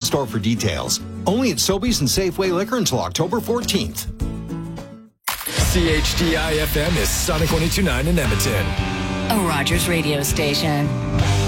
in-store for details. Only at Sobeys and Safeway Liquor until October 14th. CHDI FM is Sonic 102.9 in Edmonton. A Rogers radio station.